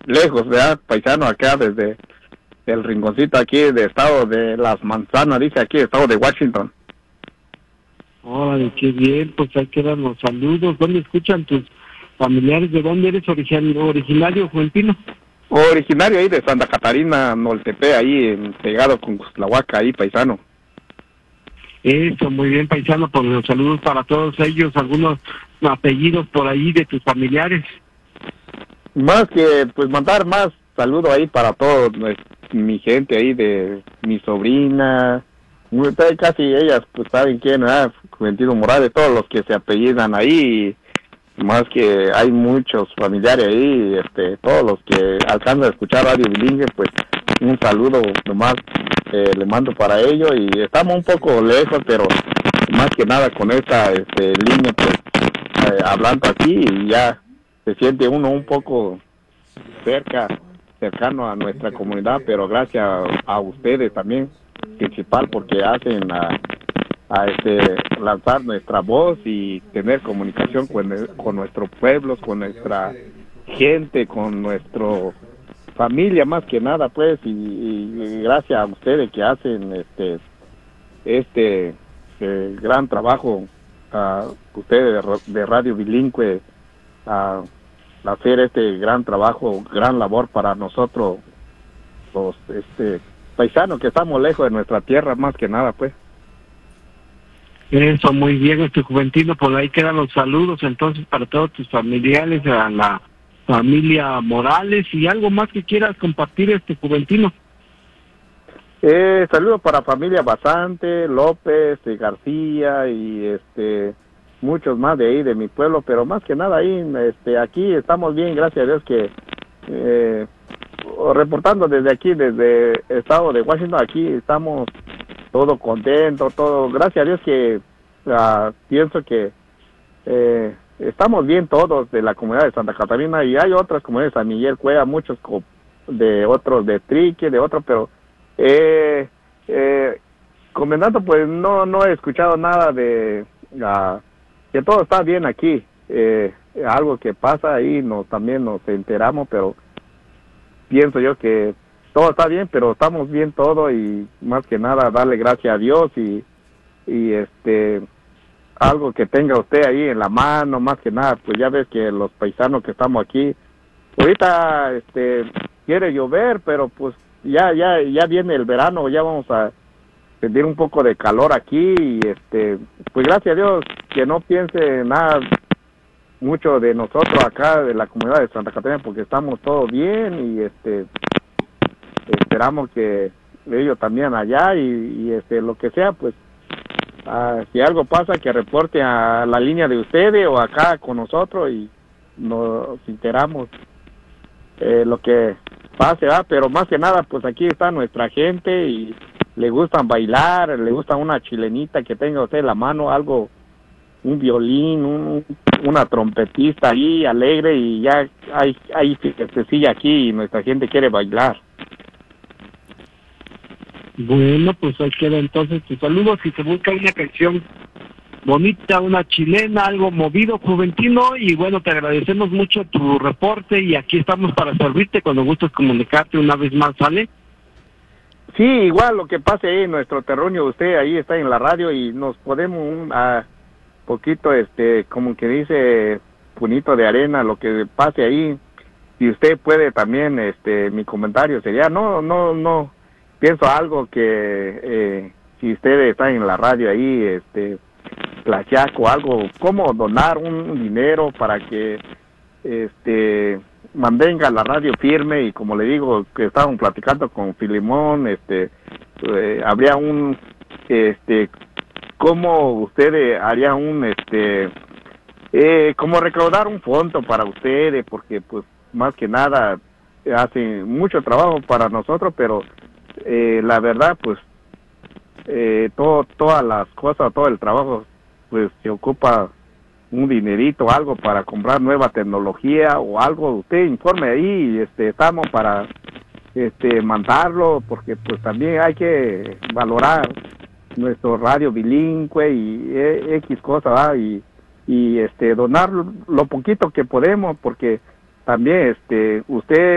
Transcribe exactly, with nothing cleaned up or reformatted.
lejos, ¿verdad? Paisano acá desde el rinconcito aquí de estado de Las Manzanas, dice aquí, estado de Washington. Órale, qué bien, pues hay que dar los saludos. ¿Dónde escuchan tus familiares? ¿De dónde eres origin originario, Juventino? Originario ahí de Santa Catarina, Noltepe, ahí en, pegado con Cuslahuaca, ahí, paisano. Eso, muy bien, paisano, pues los saludos para todos ellos, algunos apellidos por ahí de tus familiares. Más que, pues, mandar más saludos ahí para todos, mi gente ahí de mi sobrina, casi ellas, pues, saben quién, ¿verdad? Juventino Morales, todos los que se apellidan ahí, más que hay muchos familiares ahí, este, todos los que alcanzan a escuchar Radio Bilingüe, pues, un saludo nomás eh, le mando para ellos, y estamos un poco lejos, pero más que nada con esta este, línea, pues, eh, hablando aquí, y ya se siente uno un poco cerca, cercano a nuestra comunidad, pero gracias a, a ustedes también, principal, porque hacen a, a este lanzar nuestra voz y tener comunicación con, el, con nuestros pueblos, con nuestra gente, con nuestro familia más que nada, pues, y, y gracias a ustedes que hacen este este eh, gran trabajo, uh, ustedes de, de Radio Bilingüe, uh, hacer este gran trabajo, gran labor para nosotros los este paisanos que estamos lejos de nuestra tierra, más que nada, pues. Eso, muy bien, este Juventino, por ahí quedan los saludos entonces para todos tus familiares, a la familia Morales, y algo más que quieras compartir, este Juventino. Eh, saludos para familia Basante, López, eh, García y este muchos más de ahí de mi pueblo, pero más que nada ahí, este, aquí estamos bien, gracias a Dios que eh, reportando desde aquí, desde el estado de Washington, aquí estamos todo contento, todo, gracias a Dios que uh, pienso que eh, estamos bien todos de la comunidad de Santa Catarina, y hay otras comunidades, San Miguel Cueva, muchos de otros, de Trique, de otros, pero eh, eh, comendando, pues no no he escuchado nada de uh, que todo está bien aquí, eh, algo que pasa ahí, nos también nos enteramos, pero pienso yo que todo está bien, pero estamos bien todo, y más que nada darle gracias a Dios, y, y este algo que tenga usted ahí en la mano, más que nada, pues ya ves que los paisanos que estamos aquí, ahorita este quiere llover, pero pues ya ya ya viene el verano, ya vamos a sentir un poco de calor aquí, y este pues gracias a Dios que no piense nada mucho de nosotros acá de la comunidad de Santa Catarina, porque estamos todos bien, y este esperamos que ellos también allá, y, y este lo que sea, pues uh, si algo pasa, que reporte a la línea de ustedes o acá con nosotros, y nos enteramos eh, lo que pase, ¿verdad? Pero más que nada, pues aquí está nuestra gente, y le gustan bailar, le gusta una chilenita que tenga usted en la mano, algo, un violín, un, una trompetista ahí alegre, y ya hay, hay fiestecilla aquí, y nuestra gente quiere bailar. Bueno, pues ahí queda entonces tus saludos, y se busca una canción bonita, una chilena, algo movido, Juventino, y bueno, te agradecemos mucho tu reporte, y aquí estamos para servirte cuando gustes comunicarte una vez más, ¿sale? Sí, igual lo que pase ahí en nuestro terruño, usted ahí está en la radio, y nos podemos un uh, poquito, este, como que dice, punito de arena, lo que pase ahí, y usted puede también, este, mi comentario sería, no, no, no, pienso algo que, eh, si ustedes están en la radio ahí, este, Tlaxiaco, algo, cómo donar un dinero para que, este, mantenga la radio firme, y como le digo, que estábamos platicando con Filimón, este, eh, habría un, este, cómo ustedes harían un, este, eh, como recaudar un fondo para ustedes, porque pues más que nada hacen mucho trabajo para nosotros, pero eh, la verdad, pues, eh, todo, todas las cosas, todo el trabajo, pues se ocupa un dinerito, algo para comprar nueva tecnología o algo. Usted informe ahí, este, estamos para, este, mandarlo, porque pues también hay que valorar nuestro radio bilingüe y eh, X cosas, ¿verdad? y y este donar lo poquito que podemos, porque también este usted